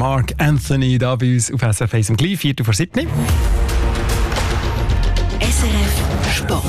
Mark Anthony da bei uns auf SRF 1 im Gleich, 6:45. SRF Sport.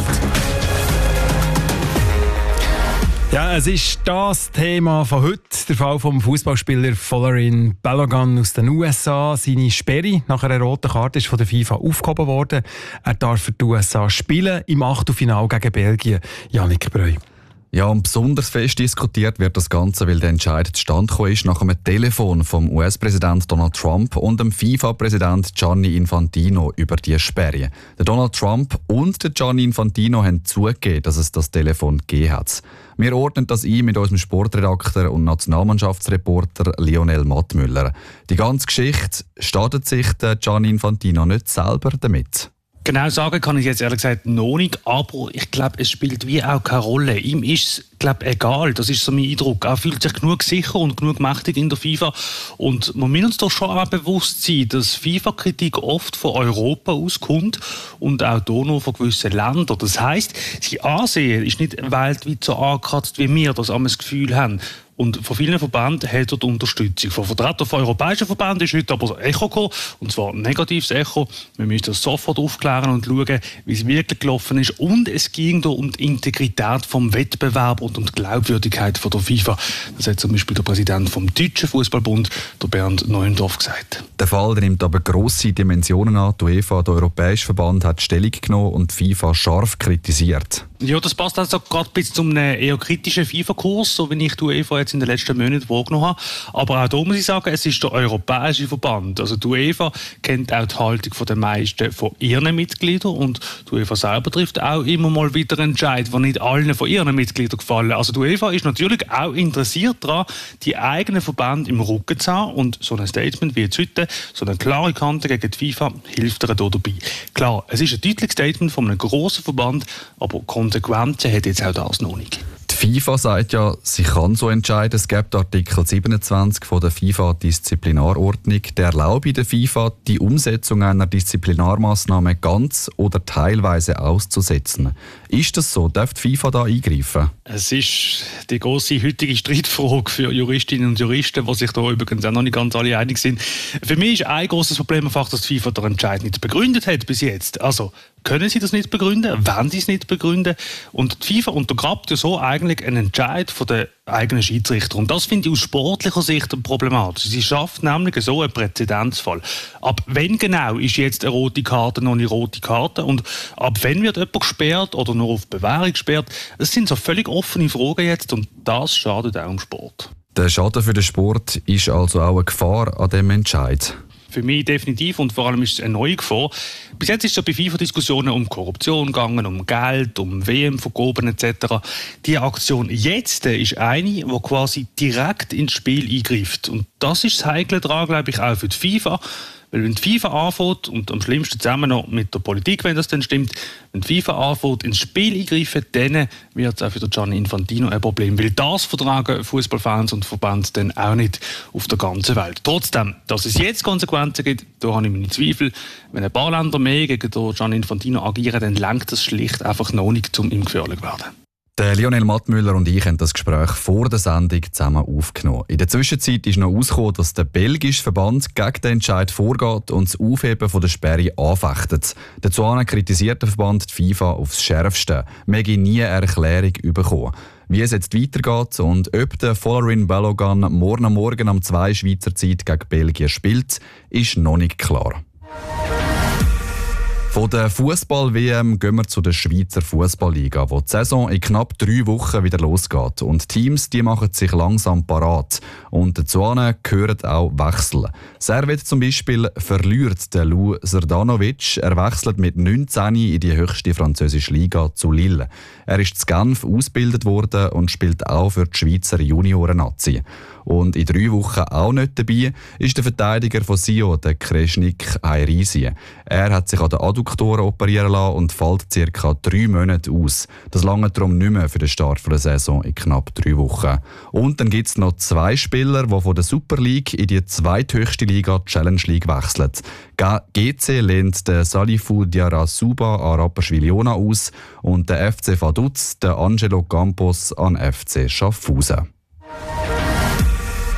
Ja, es ist das Thema von heute, der Fall vom Fußballspieler Folarin Balogun aus den USA. Seine Sperre nach einer roten Karte ist von der FIFA aufgehoben worden. Er darf für die USA spielen im Achtelfinale gegen Belgien. Jannik Breu. Ja, und besonders fest diskutiert wird das Ganze, weil der Entscheid zustande gekommen ist nach einem Telefon vom US-Präsident Donald Trump und dem FIFA-Präsident Gianni Infantino über die Sperre. Der Donald Trump und der Gianni Infantino haben zugegeben, dass es das Telefon gegeben hat. Wir ordnen das ein mit unserem Sportredakteur und Nationalmannschaftsreporter Lionel Mattmüller. Die ganze Geschichte, startet sich der Gianni Infantino nicht selber damit? Genau sagen kann ich jetzt ehrlich gesagt noch nicht, aber ich glaube, es spielt wie auch keine Rolle. Ihm ist es, glaube egal, das ist so mein Eindruck. Er fühlt sich genug sicher und genug mächtig in der FIFA und man muss uns doch schon auch bewusst sein, dass FIFA-Kritik oft von Europa auskommt und auch hier noch von gewissen Ländern. Das heisst, sein Ansehen ist nicht weltweit so angekratzt, wie wir das einmal das Gefühl haben. Und von vielen Verbänden hat er die Unterstützung. Von Vertretern von europäischen Verbänden ist heute aber ein Echo gekommen, und zwar ein negatives Echo. Wir müssen das sofort aufklären und schauen, wie es wirklich gelaufen ist. Und es ging da um die Integrität vom Wettbewerb und um die Glaubwürdigkeit von der FIFA. Das hat zum Beispiel der Präsident vom Deutschen Fußballbund, der Bernd Neuendorf, gesagt. Der Fall nimmt aber grosse Dimensionen an. Die UEFA, der Europäische Verband, hat Stellung genommen und die FIFA scharf kritisiert. Ja, das passt also gerade bis zu einem eher kritischen FIFA-Kurs, so wie ich die UEFA jetzt in den letzten Monaten wahrgenommen habe. Aber auch da muss ich sagen, es ist der Europäische Verband. Also die UEFA kennt auch die Haltung der meisten von ihren Mitgliedern und die UEFA selber trifft auch immer mal wieder Entscheidungen, die nicht allen von ihren Mitgliedern gefallen. Also die UEFA ist natürlich auch interessiert daran, die eigenen Verbände im Rücken zu haben, und so ein Statement wie jetzt heute, so eine klare Kante gegen die FIFA, hilft ihr hier dabei. Klar, es ist ein deutliches Statement von einem grossen Verband, aber Konsequenzen hat jetzt auch das noch nicht. Die FIFA sagt ja, sie kann so entscheiden. Es gibt Artikel 27 von der FIFA-Disziplinarordnung, der erlaubt der FIFA, die Umsetzung einer Disziplinarmaßnahme ganz oder teilweise auszusetzen. Ist das so? Darf die FIFA da eingreifen? Es ist die grosse heutige Streitfrage für Juristinnen und Juristen, die sich da übrigens auch noch nicht ganz alle einig sind. Für mich ist ein grosses Problem einfach, dass die FIFA den Entscheid nicht begründet hat bis jetzt. Also, können sie das nicht begründen? Wollen sie es nicht begründen? Und die FIFA untergrabt ja so eigentlich einen Entscheid von den eigenen Schiedsrichter. Und das finde ich aus sportlicher Sicht problematisch. Sie schafft nämlich so einen Präzedenzfall. Ab wann genau ist jetzt eine rote Karte noch eine rote Karte? Und ab wann wird jemand gesperrt oder nur auf Bewährung gesperrt? Das sind so völlig offene Fragen jetzt, und das schadet auch im Sport. Der Schaden für den Sport ist also auch eine Gefahr an diesem Entscheid. Für mich definitiv, und vor allem ist es eine neue Gefahr. Bis jetzt ist es ja bei FIFA-Diskussionen um Korruption gegangen, um Geld, um WM-Vergaben etc. Die Aktion jetzt ist eine, die quasi direkt ins Spiel eingreift. Und das ist das Heikle daran, glaube ich, auch für die FIFA. Weil wenn die FIFA anfängt, und am schlimmsten zusammen noch mit der Politik, wenn das dann stimmt, wenn die FIFA anfängt, ins Spiel eingreifen, dann wird es auch für den Gianni Infantino ein Problem. Weil das vertragen Fußballfans und Verbände dann auch nicht auf der ganzen Welt. Trotzdem, dass es jetzt Konsequenzen gibt, da habe ich meine Zweifel. Wenn ein paar Länder mehr gegen den Gianni Infantino agieren, dann lenkt das schlicht einfach noch nicht, um ihm gefährlich zu werden. Der Lionel Mattmüller und ich haben das Gespräch vor der Sendung zusammen aufgenommen. In der Zwischenzeit ist noch herausgekommen, dass der belgische Verband gegen den Entscheid vorgeht und das Aufheben von der Sperre anfechtet. Dazu kritisiert der Verband die FIFA aufs Schärfste. Wir haben nie eine Erklärung bekommen. Wie es jetzt weitergeht und ob der Folarin Balogun morgen um 2 Schweizer Zeit gegen Belgien spielt, ist noch nicht klar. Von der Fußball-WM gehen wir zu der Schweizer Fußballliga, wo die Saison in knapp 3 Wochen wieder losgeht. Und die Teams die machen sich langsam parat. Und dazu gehören auch Wechsel. Servet zum Beispiel verliert den Lou Srdanovic. Er wechselt mit 19 in die höchste französische Liga zu Lille. Er ist in Genf ausgebildet worden und spielt auch für die Schweizer Junioren-Nazi. Und in 3 Wochen auch nicht dabei ist der Verteidiger von Sion, der Kreshnik Hairisi. Er hat sich an den Adduktoren operieren lassen und fällt ca. 3 Monate aus. Das lange darum nicht mehr für den Start der Saison in knapp 3 Wochen. Und dann gibt es noch 2 Spieler, die von der Super League in die zweithöchste Liga, die Challenge League, wechseln. GC lehnt den Salifou Diarra-Suba an Rapperswil-Jona aus und der FC Vaduz den Angelo Campos an FC Schaffhausen.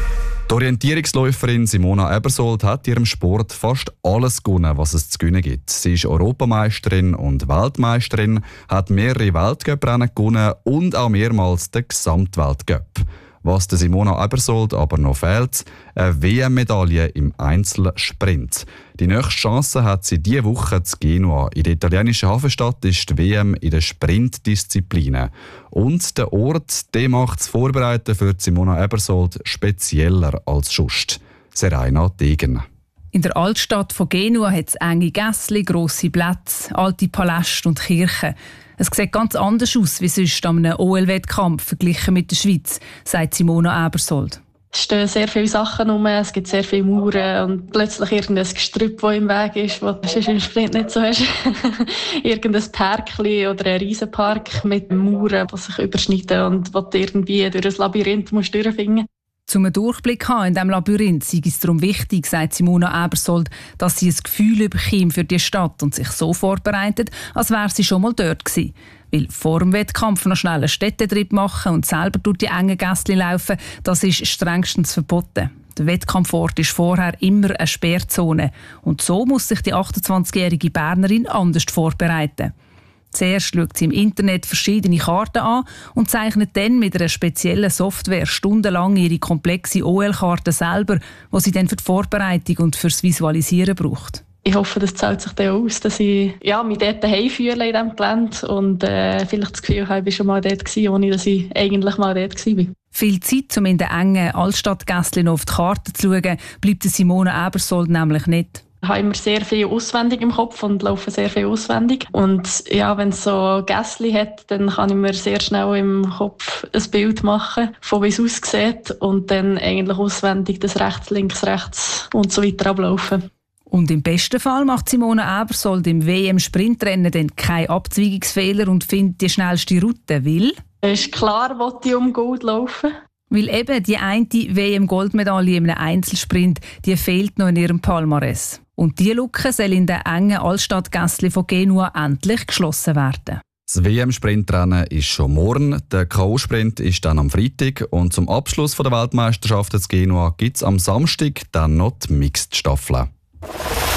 Die Orientierungsläuferin Simona Ebersold hat in ihrem Sport fast alles gewonnen, was es zu gewinnen gibt. Sie ist Europameisterin und Weltmeisterin, hat mehrere Weltcuprennen gewonnen und auch mehrmals den Gesamtweltcup. Was der Simona Ebersold aber noch fehlt, eine WM-Medaille im Einzelsprint. Die nächste Chance hat sie diese Woche zu Genua. In der italienischen Hafenstadt ist die WM in den Sprintdisziplinen. Und der Ort, der macht das Vorbereiten für Simona Ebersold spezieller als sonst. Seraina Degen. In der Altstadt von Genua hat es enge Gässli, grosse Plätze, alte Paläste und Kirchen. Es sieht ganz anders aus wie sonst an einem OL-Wettkampf verglichen mit der Schweiz, sagt Simona Ebersold. Es stehen sehr viele Sachen rum, es gibt sehr viele Mauern und plötzlich irgendein Gestrüpp, das im Weg ist, was du im Sprint nicht so hast. Irgendein Parkli oder ein Riesenpark mit Mauern, die sich überschneiden und wo du irgendwie durch ein Labyrinth durchfinden musst. Um einen Durchblick zu haben in diesem Labyrinth sei es darum wichtig, sagt Simona Ebersold, dass sie ein Gefühl bekommt für die Stadt und sich so vorbereitet, als wäre sie schon mal dort gewesen. Weil vor dem Wettkampf noch schnell einen Städtetrip machen und selber durch die engen Gässchen laufen, das ist strengstens verboten. Der Wettkampfort ist vorher immer eine Sperrzone. Und so muss sich die 28-jährige Bernerin anders vorbereiten. Zuerst schaut sie im Internet verschiedene Karten an und zeichnet dann mit einer speziellen Software stundenlang ihre komplexe OL-Karte selber, die sie dann für die Vorbereitung und fürs Visualisieren braucht. Ich hoffe, das zahlt sich dann aus, dass ich mich dort daheim fühle in diesem Gelände und vielleicht das Gefühl habe, ich war schon mal dort gewesen, ohne dass ich eigentlich mal dort war. Viel Zeit, um in den engen Altstadtgässchen auf die Karte zu schauen, bleibt Simona Ebersold nämlich nicht. Ich habe immer sehr viel auswendig im Kopf und laufe sehr viel auswendig. Und ja, wenn es so Gässchen hat, dann kann ich mir sehr schnell im Kopf ein Bild machen, von wie es aussieht und dann eigentlich auswendig das rechts, links und so weiter ablaufen. Und im besten Fall macht Simona Ebersold im WM-Sprintrennen dann keinen Abzweigungsfehler und findet die schnellste Route, weil... Es ist klar, wo ich um Gold laufen. Weil eben die eine WM-Goldmedaille in einem Einzelsprint, die fehlt noch in ihrem Palmares. Und diese Lücke soll in den engen Altstadtgässchen von Genua endlich geschlossen werden. Das WM-Sprintrennen ist schon morgen, der K.O.-Sprint ist dann am Freitag und zum Abschluss der Weltmeisterschaft in Genua gibt es am Samstag dann noch die Mixed-Staffeln.